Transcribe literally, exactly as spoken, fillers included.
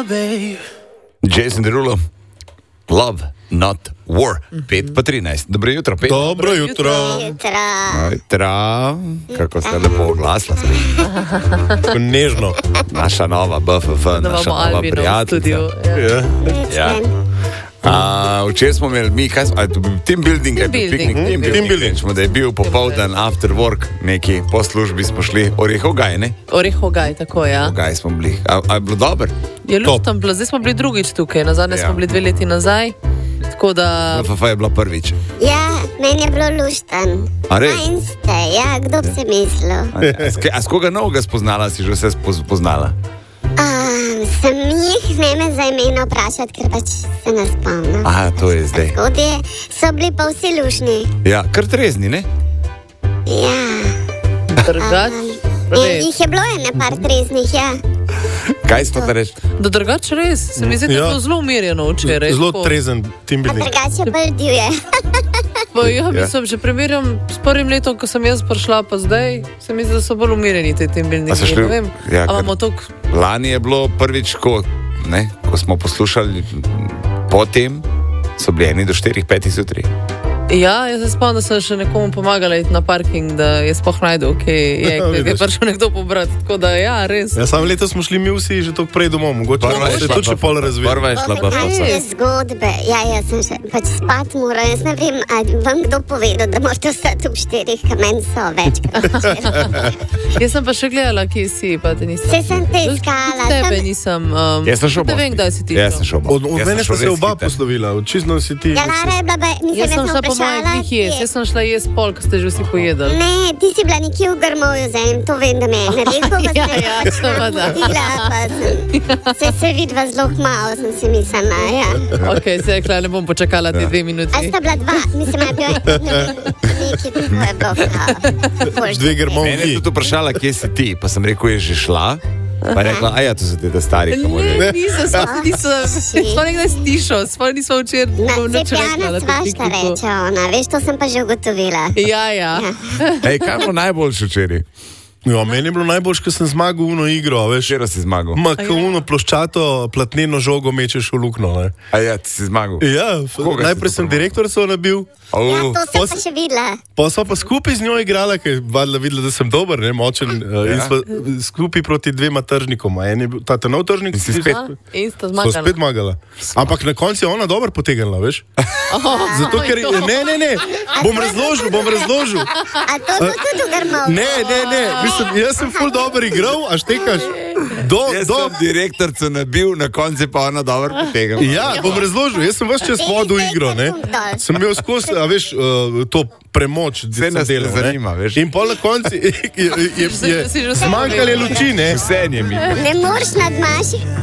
Jason Derulo, Love, Not War, pet pa trinajst. Dobro jutro, pet. Dobro jutro. Jutro. Kako ste lepo oglasla spet. Nežno. Naša nova B F F, naša nova prijateljica. Ja. Ja. A, včeraj smo imeli mi, kaj smo, a, team building, Team building. piknik, team building, Team building. Smo, da je bil popoldan after work, neki po službi smo šli, Orehogaj, ne? Orehogaj, tako, ja. Orehogaj smo bili, a, a je bilo dobro? Je luštan bilo, zdaj smo bili drugič tukaj, nazadnje Ja. smo bili dve leti nazaj, tako da... B F F je bila prvič. Ja, meni je bilo luštan. A res? Fajn ste, ja, kdo bi se mislil? A, a, s- a s koga novega spoznala, si že vse spoz- poznala? Um, sem jih ne me za imeno vprašati, ker pač se ne spomnim. Aha, to je zdaj. Zgodje so bili pa vsi lušni. Ja, kar trezni, ne? Ja. Drugač, Um, res. jih je bilo ene par treznih, ja. Kaj smo da reči? Da drugač res, se mi zdi, da je Ja. bilo zelo umirjeno včeraj. Zelo tako. trezen team Pa building. drugače bolj divje. Pa ja, mislim, če primerjam s prvim letom, ko sem jaz prišla, pa zdaj, se mi zdi, da so bolj umirjeni te team buildingi. A so šli- Ne vem, ja, a ker- imamo tok... Lani je bilo prvič, ko, ne, ko smo poslušali potem, so bili eni do štirih, petih zjutraj. Ja, jaz se spomnim, da sem še nekomu pomagala iti na parking, da je sploh najdel, kje je, Ja, ker je vidiš. prišel nekdo pobrati. Tako da, ja, res. Ja, samo letos smo šli mi vsi že toliko prej domov, mogoče Prva je se šla tudi še B F F, pol razvija. Prva je šla B F F. Kakšne zgodbe. Ja, jaz sem še pač spat moral. Jaz ne vem, ali vam kdo povedal, da morate ostati ob štirih, ker meni so večkrat. Jaz sem pa še gledala, kje si, pa te nisem. Se sem te iskala. Tebe Tam- nisem. Um, Jaz sem šel Ne vem, Bosni. kdaj si ti. Jaz sem šel Od, Bosni. od Jaz mene sem sta šel se res oba hiter. poslovila, očitno si ti. Ja, Lara je bila, be- mislim, Jaz sem da šla po vprašala, mojih dveh jez, kje. jaz sem šla jaz pol, ko ste že vsi pojedli. Ne, ti si bila nekje v Grmovju z enim, to vem, da me je naredil, pa Ja, sem ja, pač seveda. napotila, pa sem se, se vidva zelo hmalo, sem si mislila, ja. Ok, se je rekla, ne bom počakala te dve A minuti. sta bila dva, mislim, da je bil neki, to je bilo kao. Dve grmovi. Mene je tudi vprašala, kje si ti, pa sem rekel, je že šla. Pa je rekla, a ja, to so te ta stari, ki morajo. Ne, nisem, sploh nisem, sploh nekdaj stišo, sploh nisem včeraj Na nič rekla cepljana na tem svašta pikniku. reče ona, veš, to sem pa že ugotovila. Ja, ja. Ej, kaj je bilo najboljše včeraj? Ja, meni je bilo najboljše, ko sem zmagal uno igro, veš. Včeraj si zmagal. Ma, ko uno ploščato platneno žogo mečeš v lukno, ne. A ja, ti si zmagal. Ja, f- Koga si najprej sem zapravo? direktorico nabil, Ja, Oh, to sem pos- pa še videla. pa so pa skupaj z njo igrala, ker je valjda videla, da sem dober, ne, močen, uh, in Ja. sva skupaj proti dvema tržnikoma. En je bil, ta ta nov tržnik, In si spet- A, in sta so zmagala. spet zmagala. Ampak na koncu je ona dobro potegnila, veš. Zato, ker, ne, ne, ne, bom razložil, bom razložil. A to so tudi v Grmovju? Ne, ne, ne, mislim, jaz sem ful dobro igral, a štekaš. Do, jaz do, sem direktorcu nabil, na koncu pa ona dobro potegnila. ja, bom razložil, jaz sem vse čas vodil igro, ne. Sem imel skozi, a veš, uh, to premoč, da Saj nas ne zanima, veš. In pol na koncu je, je, je, je Si že sam zmanjkale povedal. luči, ne. Vse je mi. Ne moreš nadmašiti.